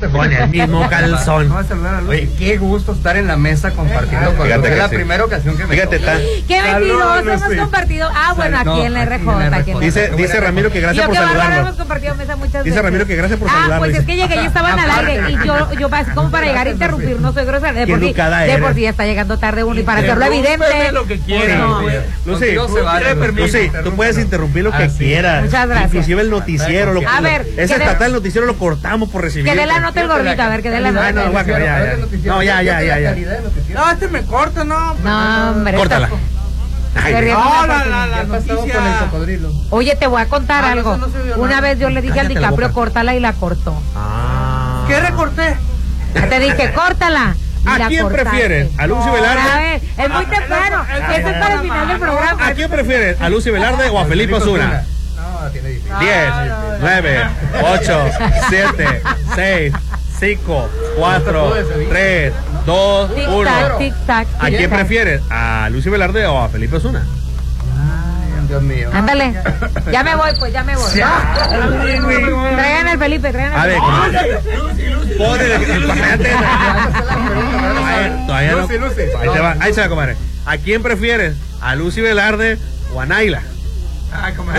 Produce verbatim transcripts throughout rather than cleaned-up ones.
Con el mismo calzón. Vamos a saludar a Lucy. Oye, qué gusto estar en la mesa compartiendo con Lucy. Es la primera ocasión que me Fíjate, está. Qué mentiroso, hemos compartido. Ah, bueno, aquí en la R J. Dice, dice Ramiro que gracias por saludarlo. Hemos compartido mesa muchas veces. Dice Ramiro que gracias por saludarlo. Ah, pues es que llegué y estaban al aire. Y yo, yo así como para llegar a interrumpir, no soy grosera. De por sí, de por sí ya está llegando tarde uno y para hacerlo evidente. Lo que quiera. Lucy, Lucy, tú puedes interrumpir lo que quieras. Muchas gracias. Inclusive el noticiero. A ver. Ese estatal noticiero lo cortamos por recibir. Que dé la nota el gordito, a ver, que dé la nota. No, ya, ya, ya, ya. No, este me corta, no. No, hombre. Córtala. No, la, la, la noticia. Oye, te voy a contar Ah, algo. no, no se Una vez yo le dije al Cállate la DiCaprio, boca. córtala y la cortó. Ah. ¿Qué recorté? Te dije, córtala. y ¿A la quién cortaste. prefieres? ¿A Lucy A Velarde? ver, es muy temprano. Eso es para el final del programa. ¿A quién prefieres? ¿A Lucy Velarde o a Felipe Osuna? No, tiene difícil. diez, nueve, ocho, siete, seis, cinco, cuatro, tres, dos, Tic uno. tac, tic tac. ¿A quién prefieres? ¿A Lucy Velarde o a Felipe Osuna? Dios mío. Ándale. Ya me voy, pues ya me voy. ¿No? Traigan el Felipe, traigan el A ver, Felipe. pon el, el paquete. Todavía no. Lucy, Lucy. Ahí se va, ahí se va, comadre. ¿A quién prefieres? ¿A Lucy Velarde o a Naila? Ah, como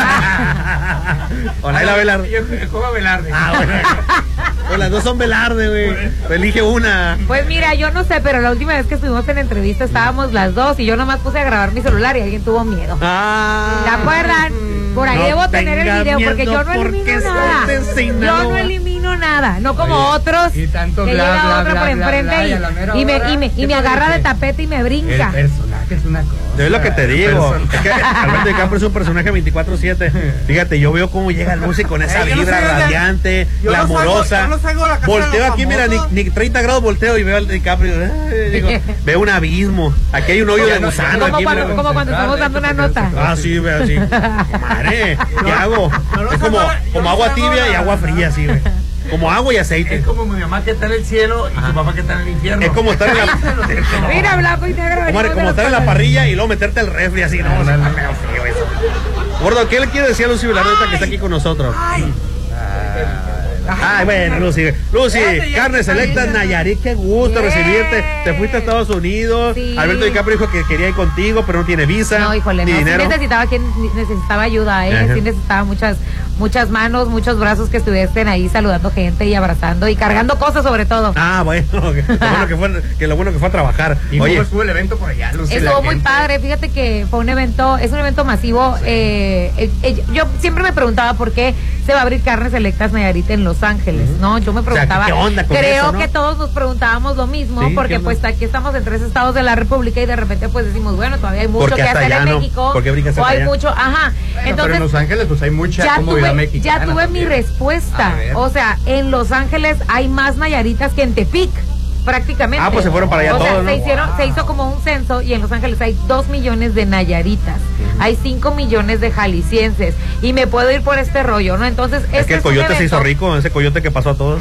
O Naila Velarde. Yo escojo a Velarde. Ah, bueno. Pues las dos son Velarde, güey. Elige una. Pues mira, yo no sé, pero la última vez que estuvimos en entrevista estábamos las dos y yo nomás puse a grabar mi celular y alguien tuvo miedo. Ah. ¿Se acuerdan? Por ahí No debo tener el tenga video porque yo no miedo elimino porque nada. soy de Yo Sinaloa. no elimino nada, no como Oye, otros y tanto que bla, llega bla, otro bla, por bla, enfrente bla, y y, a la mera y me, hora, y me, y ¿qué me agarra parece? de tapete y me brinca. El personaje es una cosa. Es lo que te digo. El Es que Alberto DiCaprio es un personaje veinticuatro siete. Fíjate, yo veo cómo llega Lucy con esa Eh, yo no vibra soy de- radiante, yo no salgo- glamorosa. yo no salgo a la casa de Volteo los aquí, mira, ni, famosos. ni treinta grados volteo y veo al DiCaprio. eh, digo, veo un abismo. Aquí hay un hoyo de gusano. Como aquí, cuando, mira. como cuando estamos dando una nota. Ah, sí, ve así. Madre, ¿qué hago? no Es como, salgo- yo como no agua salgo tibia a- y agua fría, así, güey. Como agua y aceite. Es como mi mamá que está en el cielo y su papá que está en el infierno. Es como estar en la, Mira, blanco y negro. como, venimos de como los estar en la colores. parrilla y luego meterte al refri así, no, o sea, está feo, feo eso. Gordo, ¿qué le quiere decir a Lucy Velarde que está aquí con nosotros? Ay, bueno, Lucy. Lucy, Fíjate, ya Carne está Selecta bien. Nayarit, qué gusto Bien. recibirte. Te fuiste a Estados Unidos. Sí. Alberto DiCaprio dijo que quería ir contigo, pero no tiene visa. No, híjole, ni no, sí dinero. necesitaba, quien, necesitaba ayuda, ¿eh? Ajá. Sí necesitaba muchas, muchas manos, muchos brazos que estuviesen ahí saludando gente y abrazando y cargando cosas sobre todo. Ah, bueno, que lo bueno que fue, que lo bueno que fue a trabajar. ¿Y Oye, cómo estuvo el evento por allá, Lucy? Estuvo La muy gente. padre, fíjate que fue un evento, es un evento masivo. eh, eh, eh, yo siempre me preguntaba por qué se va a abrir Carnes Selectas Nayarit en Los Ángeles, ¿no? Yo me preguntaba, ¿qué onda con creo eso, no? que todos nos preguntábamos lo mismo, Sí, ¿qué porque onda? pues aquí estamos en tres estados de la República y de repente pues decimos, bueno, todavía hay mucho ¿Por qué que hasta hacer allá en no? México, ¿Por qué brincas o hasta hay allá? mucho, ajá, Bueno, entonces pero en Los Ángeles pues hay mucha ya comodidad tuve, mexicana. ya tuve mi también. respuesta. A ver. O sea, en Los Ángeles hay más nayaritas que en Tepic, prácticamente. Ah, pues se fueron para allá o sea, todos, ¿no? se hicieron, se hizo como un censo y en Los Ángeles hay dos millones de nayaritas, hay cinco millones de jaliscienses y me puedo ir por este rollo, ¿no? Entonces, es este que el es un coyote se hizo evento- rico, ese coyote que pasó a todos.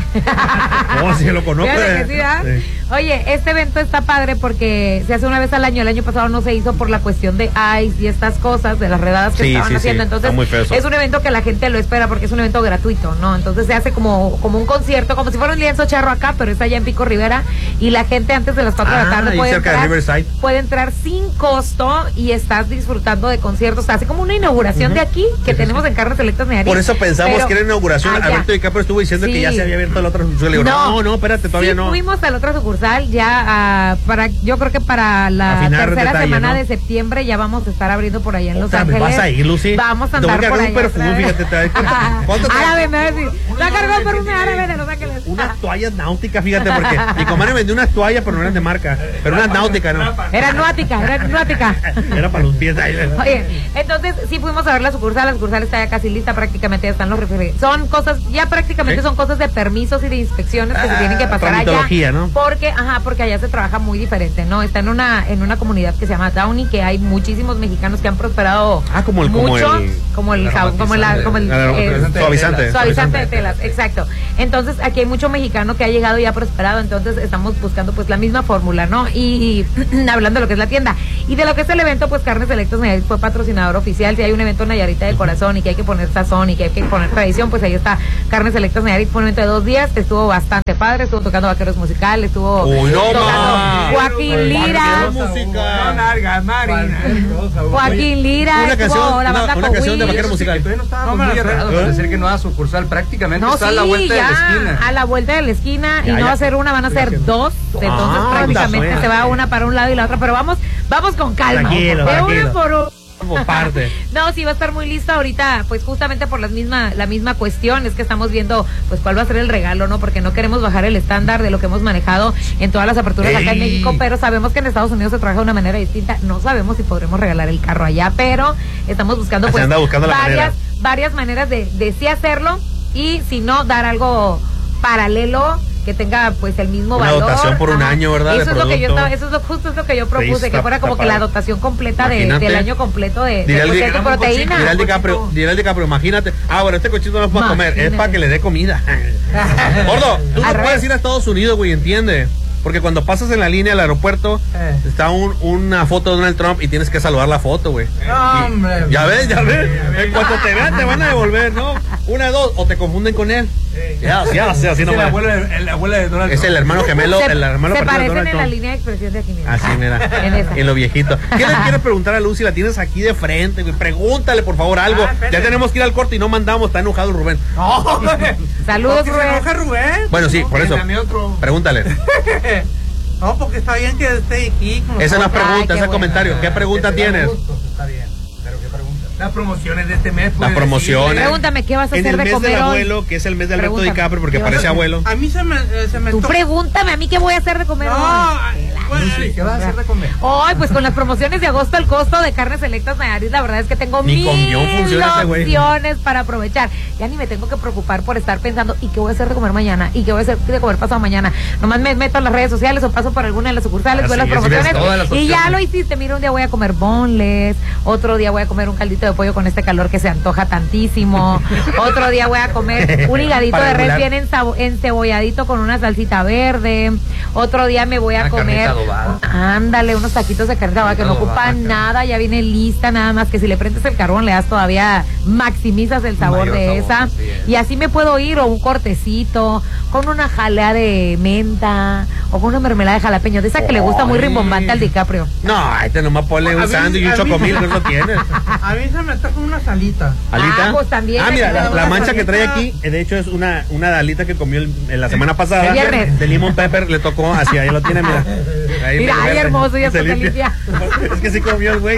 No, sí lo conozco. Fíjate eh. que sí, ¿verdad? Sí. Oye, este evento está padre porque se hace una vez al año. El año pasado no se hizo por la cuestión de ICE y estas cosas, de las redadas que Sí, estaban sí, haciendo. sí, Entonces, está muy feo eso. es un evento que la gente lo espera porque es un evento gratuito, ¿no? Entonces se hace como, como un concierto, como si fuera un lienzo charro acá, pero es allá en Pico Rivera. Y la gente antes de las cuatro de Ah, la tarde ahí puede cerca de entrar, Riverside. puede entrar sin costo y estás disfrutando de conciertos. Así como una inauguración de aquí que tenemos en Carnes Selectas Nayarit. Por eso pensamos Pero que era inauguración. allá. Alberto DiCaprio estuvo diciendo que ya Sí. se había abierto la otra sucursal. Le digo, no, no, espérate, todavía sí, no. Fuimos a la otra sucursal ya ah, para, yo creo que para A la final de tercera detalle, semana ¿no? de septiembre ya vamos a estar abriendo por allá en Los Otra vez, Ángeles. ¿vas a ir, Lucy? Vamos a Te voy a andar por cargar allá. un perfume, otra vez. fíjate, te- ¿cuánto te- Árabe, me va a decir. Va a cargar un perfume árabe de Los Ángeles. Unas toallas náuticas, fíjate, porque mi comadre vendió unas toallas, pero no eran de marca. Pero unas náuticas, ¿no? Era nuática, era nuática. Era para los pies ahí. Oye, entonces sí fuimos a ver la sucursal, la sucursal está ya casi lista, prácticamente ya están los refrigeradores. Son cosas, ya prácticamente ¿Sí? son cosas de permisos y de inspecciones que se Ah, tienen que pasar allá. tramitología, ¿no? Porque, ajá, porque allá se trabaja muy diferente, ¿no? Está en una, en una comunidad que se llama Downey, que hay muchísimos mexicanos que han prosperado Ah, como el- como mucho, el- como el, jabón, como la, como el, Ah, no, eh, suavizante. suavizante de telas, exacto. Entonces aquí hay mucho mexicano que ha llegado y ha prosperado, entonces estamos buscando pues la misma fórmula, ¿no? Y, y hablando de lo que es la tienda. Y de lo que es el evento, pues Carnes Selectas Nayarit fue patrocinador oficial. Si hay un evento en Nayarita de corazón y que hay que poner sazón y que hay que poner tradición, pues ahí está Carnes Selectas Nayarit. Fue un evento de dos días, estuvo bastante padre, estuvo tocando Vaqueros Musicales, estuvo Uy, no, tocando Joaquín Lira. No, Narga, Marina. Joaquín Lira, una canción, estuvo la una, banda una con canción de Wish. Vaquero Musical. Todavía no estábamos No me muy la sé. errados para decir que nueva sucursal, prácticamente No, está sí, a la vuelta ya, de la esquina. a la vuelta de la esquina, Ya, y no ya. va a ser una, van a ser dos, entonces Ah, prácticamente anda, se va una para un lado y la otra, pero vamos, vamos con calma, Tranquilo, de tranquilo. una por una. Por parte. No, sí va a estar muy listo ahorita, pues justamente por las misma, la misma cuestión, es que estamos viendo pues cuál va a ser el regalo, ¿no? Porque no queremos bajar el estándar de lo que hemos manejado en todas las aperturas acá en Ey. México, pero sabemos que en Estados Unidos se trabaja de una manera distinta, no sabemos si podremos regalar el carro allá, pero estamos buscando Se pues anda buscando la varias, manera. varias maneras de, de sí hacerlo, y si no, dar algo paralelo que tenga pues el mismo Una valor. dotación por un Ajá. año, ¿verdad? Eso de es lo que yo producto. estaba, eso es lo, justo es lo que yo Sí, propuse, está- que fuera como está que la padre. dotación completa de, Imagínate. del año completo de, Dirá de, el pues, Di- de tu proteína. Dirá el DiCaprio, dirá el DiCaprio, imagínate. Ah, bueno, este cochito no es para comer, es Imagínate. para que le dé comida. Gordo, tú no Al puedes revés. ir a Estados Unidos, güey, entiende. Porque cuando pasas en la línea al aeropuerto, Eh. está un, una foto de Donald Trump y tienes que saludar la foto, güey. No, Y- hombre. Ya ves, ya ves. En cuanto te vean, te van a devolver, ¿no? Una de dos, o te confunden con él. Ya, ya, así, así Es no la me. abuela, de- la abuela de Donald Es Trump. el hermano gemelo, se, el hermano se partido de parecen Donald en la Trump. línea de expresión de aquí, mira. Así, mira, En esa. en lo viejito. ¿Qué le quieres preguntar a Lucy? La tienes aquí de frente, güey. Pregúntale, por favor, algo. Ah, espérate. Ya tenemos que ir al corte y no mandamos. Está enojado el Rubén. No, Saludos, ¿por qué se Rubén. enoja Rubén? Bueno, sí, por eso. A mí otro. Pregúntale. No, porque está bien que esté aquí. con Esa no es nosotros. pregunta, Ay, qué ese es bueno. comentario. ¿Qué pregunta Que te da tienes? gusto, Está bien, pero ¿qué pregunta? Las promociones de este mes. Las puedes promociones. decirle. Pregúntame, ¿qué vas a En hacer el de mes comer del hoy? abuelo, que es el mes de Alberto Pregúntame. DiCaprio, porque ¿Qué vas a parece hacer? abuelo. A mí se me, eh, se me Tú to- pregúntame a mí qué voy a hacer de comer No, hoy. bueno, Lucy, ¿qué vas a hacer de comer? Hoy, pues con las promociones de agosto, el costo de Carnes Selectas Nayarit, la verdad es que tengo Ni con mil guión funciona ese güey. opciones para aprovechar. Ya ni me tengo que preocupar por estar pensando, ¿y qué voy a hacer de comer mañana? ¿Y qué voy a hacer de comer pasado mañana? Nomás me meto a las redes sociales o paso por alguna de las sucursales, veo Así las es, promociones ves todas las y ya opciones. lo hiciste. Mira, un día voy a comer boneless, otro día voy a comer un caldito de pollo con este calor que se antoja tantísimo, otro día voy a comer un higadito Para de res regular. bien ensabo- encebolladito con una salsita verde, otro día me voy a Una comer, carnita adobada. ándale, unos taquitos de carne adobada que no Adobada, ocupan cara. nada, ya viene lista, nada más que si le prendes el carbón le das todavía, maximizas el sabor Mayor de sabor, esa, así es. y así me puedo ir, o un cortecito, con una jalea de menta, o con una mermelada de jalapeño, de esa que le gusta muy Ay. rimbombante al DiCaprio. No, ahí te nomás ponle A un mí- sándwich y a un mí- chocomil, que eso tienes. A mí se me está con una salita. ¿Alita? Ah, pues también. Ah, mira, la, la Una mancha que trae salita. aquí, eh, de hecho, es una, una alita que comió el- en la semana pasada. El viernes. De lemon pepper le tocó, así, ahí lo tiene, mira. Ahí Mira, medio ay, verde. hermoso, ya Se se limpia. Es que sí comió el güey.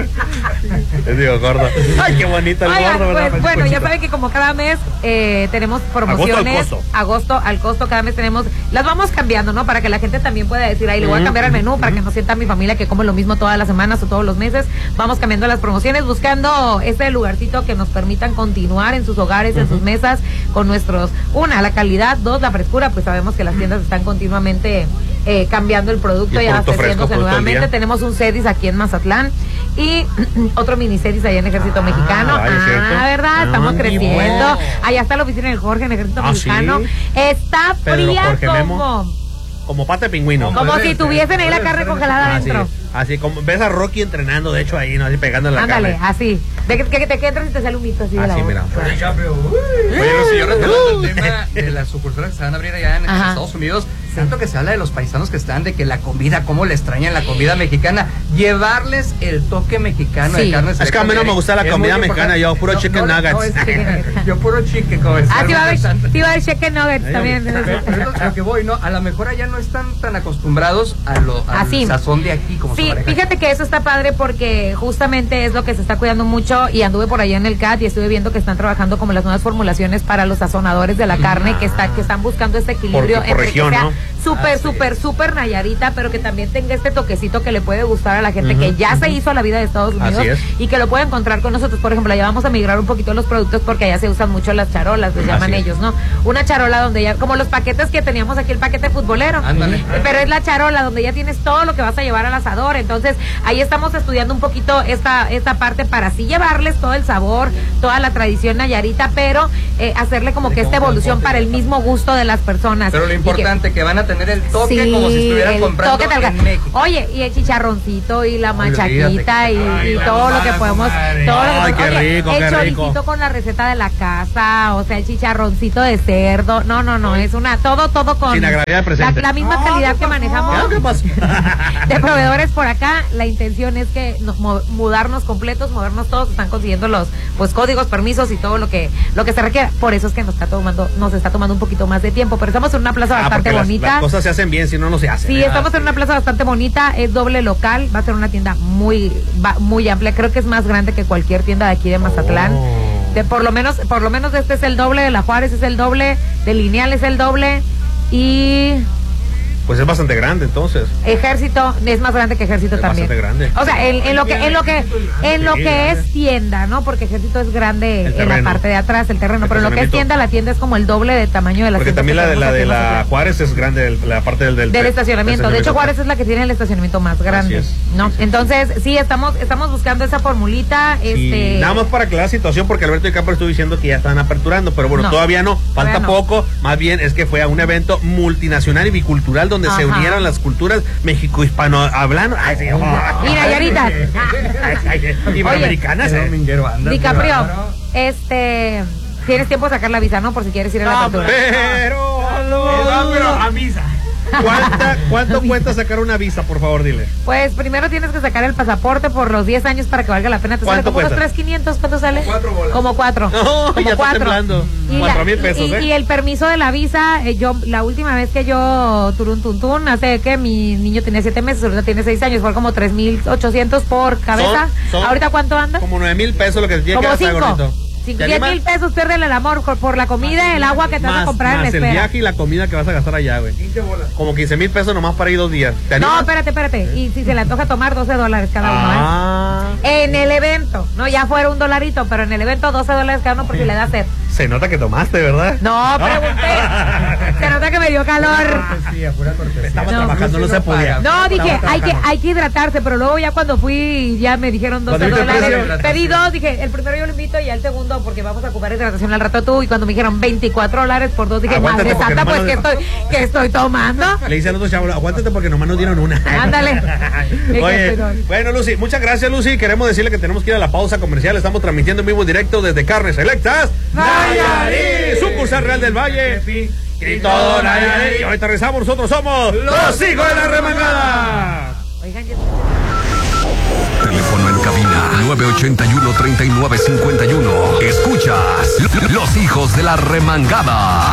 Les digo, gordo. Ay, qué bonito el Oigan, gordo, ¿verdad? pues, bueno, ya saben que como cada mes eh, tenemos promociones. Agosto al costo. Agosto al costo, cada mes tenemos, las vamos cambiando, ¿no? Para que la gente también pueda decir, ahí le voy a Ujú, cambiar el menú, para que no sienta mi familia que come lo mismo todas las semanas o todos los meses. Vamos cambiando las promociones, buscando ese lugarcito que nos permitan continuar en sus hogares, en sus mesas, con nuestros, una, la calidad, dos, la frescura, pues sabemos que las tiendas están continuamente eh, cambiando el producto Y y producto fresco, abasteciéndose producto del nuevamente. día. Tenemos un Cedis aquí en Mazatlán y otro mini Cedis allá en Ejército Mexicano. vaya, Ah, ¿cierto? ¿verdad? Ah, Estamos qué creciendo. bueno. Allá está la oficina del Jorge en Ejército Ah, Mexicano. ¿sí? Está Pedro fría Jorge Memo. como, Como pata de pingüino. como Puede si ser, tuviesen ahí la puede carne ser. congelada Así, adentro. así como ves a Rocky entrenando, de hecho, ahí, ¿no? Así pegando en la Ándale, carne. así. De que, que te que entras y te sale un mito así de la Así, boca. mira. DiCaprio, uy. Oye, Lucy, yo retomando el tema de las sucursales que se van a abrir allá en Ajá. Estados Unidos, tanto que se habla de los paisanos que están, de que la comida, cómo le extrañan la comida mexicana, llevarles el toque mexicano Sí. de carne. Es que a mí no me gusta la es comida muy mexicana, importante. yo puro chicken nuggets. es que- Chicken nuggets. yo puro chicken, como decía Ah, sí va a haber, Alberto Santos. sí va a haber chicken nuggets también. Pero, pero es lo que voy, ¿no? A lo mejor allá no están tan acostumbrados a lo, al Así. sazón de aquí como se Sí, maneja. fíjate que eso está padre porque justamente es lo que se está cuidando mucho y anduve por allá en el C A T y estuve viendo que están trabajando como las nuevas formulaciones para los sazonadores de la carne que está que están buscando este equilibrio Por- por región, que sea ¿no? súper, Así súper, es. súper Nayarita, pero que también tenga este toquecito que le puede gustar a la gente Ujú, que ya se ujú. hizo a la vida de Estados Unidos Así es. y que lo puede encontrar con nosotros. Por ejemplo, allá vamos a migrar un poquito los productos porque allá se usan mucho las charolas, les Así llaman es. ellos, ¿no? Una charola donde ya, como los paquetes que teníamos aquí, el paquete futbolero. Ándale. Pero es la charola donde ya tienes todo lo que vas a llevar al asador. Entonces, ahí estamos estudiando un poquito esta, esta parte para así llevarles todo el sabor, toda la tradición nayarita, pero eh, hacerle como que esta evolución para el mismo gusto de las personas. Pero lo Y que- importante que van van a tener el toque Sí, como si estuvieran el comprando toque tal en cual. México. Oye, y el chicharroncito y la machaquita Olvídate. y, Ay, y la todo lo que mamada, podemos, comadre. todo lo que Ay, qué oye, rico, el qué choricito rico. con la receta de la casa, o sea, el chicharroncito de cerdo, no, no, no, es una, todo, todo con Sin agraviar al presente. la, la misma calidad que manejamos ¿Qué pasó? de proveedores por acá. La intención es que nos, mo- mudarnos completos, movernos todos, están consiguiendo los pues códigos, permisos y todo lo que lo que se requiera. Por eso es que nos está tomando, nos está tomando un poquito más de tiempo, pero estamos en una plaza Ah, bastante porque las- bonita. Las, cosas se hacen bien, si no, no se hacen. Sí, ¿eh? estamos en una plaza bastante bonita, es doble local, va a ser una tienda muy va- muy amplia, creo que es más grande que cualquier tienda de aquí de Mazatlán. Oh. De por lo menos, por lo menos este es el doble, de la Juárez es el doble, de Lineal es el doble y Pues es bastante grande, entonces. Ejército es más grande que Ejército Es también. bastante grande. O sea, en, en lo que en lo que en lo Sí, que grande. es tienda, ¿no? Porque Ejército es grande El en la terreno. parte de atrás, el terreno, El pero en lo que es estacionamiento. tienda, la tienda es como el doble de tamaño de la Porque tienda también que la de tenemos la aquí de en la Mazatlán. Juárez es grande, el- la parte del, del, Del estacionamiento. De hecho, Juárez es es la que tiene el estacionamiento más grande. Así es. ¿No? Sí, sí. Entonces, sí, estamos, estamos buscando esa formulita. Este. Y nada más para aclarar la situación, porque Alberto y Capra estuvo diciendo que ya están aperturando, pero bueno, No, todavía no, falta todavía no. poco, más bien es que fue a un evento multinacional y bicultural donde se Ajá. unieron las culturas mexico-hispano-hablando, ay, sí, Y Nayaritas. ay, ay, iberoamericanas, Qué eh. dominguero andas, DiCaprio, bárbaro. este. Tienes tiempo de sacar la visa, ¿no? Por si quieres ir a la No, apertura. pero, No, pero avisa. ¿Cuánta, ¿cuánto cuesta sacar una visa, por favor, dile? Pues primero tienes que sacar el pasaporte por los diez años para que valga la pena. Te sale ¿Cuánto como unos cuesta? tres mil quinientos, ¿cuánto sale? Cuatro bolas. Como cuatro. No, como ya está cuatro. temblando. Y Cuatro la- mil pesos, y, ¿eh? y el permiso de la visa, eh, yo la última vez que yo turun tun tun, hace que mi niño tenía siete meses, ahorita tiene seis años, fue como tres mil ochocientos por cabeza. Son- son ¿Ahorita cuánto anda? Como nueve mil pesos lo que te tiene que Como gastar, cinco. gordito. Cinco, ¿Te diez animas? mil pesos pierden el amor por, por la comida, el agua que te vas a Más, comprar en la más el espera. viaje y la comida que vas a gastar allá, güey. Como quince mil pesos nomás para ir dos días. ¿Te No, animas? espérate, espérate. Y si se le antoja tomar doce dólares cada uno, ¿eh? Ah, En el evento, no, ya fuera un dolarito, pero en el evento doce dólares cada uno por si le da sed. se nota que tomaste, ¿verdad? No, pregunté. Se nota que me dio calor. Sí, a pura cortesía. Estaba No. trabajando, no se podía. No, dije, Estaba hay que, trabajando. hay que hidratarse, pero luego ya cuando fui, ya me dijeron doce Cuando viste el dólares. precio. Pedí dos, dije, el primero yo lo invito y el segundo porque vamos a ocupar hidratación al rato tú. Y cuando me dijeron veinticuatro dólares por dos, dije, Aguántate, madre porque santa, pues, nomás ¿qué no- estoy, qué estoy tomando? Le dice al otro chavo, aguántate porque nomás nos dieron una. Ándale. Oye, bueno, Lucy, muchas gracias, Lucy. Queremos decirle que tenemos que ir a la pausa comercial. Estamos transmitiendo en vivo en directo desde Carnes Selectas Nayarit, sucursal Real del Valle. Y todo Nayarit. Y ahorita regresamos, nosotros somos los hijos de la remangada. Oigan, ya- Teléfono en cabina nueve ochenta y uno, treinta y nueve cincuenta y uno. Escuchas Los Hijos de la Remangada.